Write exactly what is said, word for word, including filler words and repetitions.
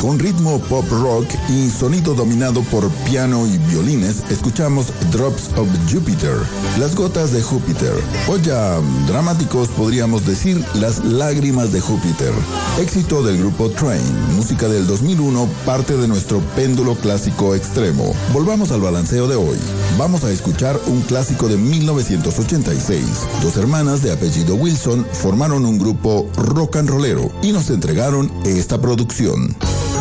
Con ritmo pop rock y sonido dominado por piano y violines, escuchamos Drops of Jupiter, las gotas de Júpiter, o ya dramáticos podríamos decir las lágrimas de Júpiter. Éxito del grupo Train, música del dos mil uno, parte de nuestro péndulo clásico extremo. Volvamos al balanceo de hoy. Vamos a escuchar un clásico de mil novecientos ochenta y seis. Dos hermanas de apellido Wilson formaron un grupo rock and rollero y nos entregaron esta producción.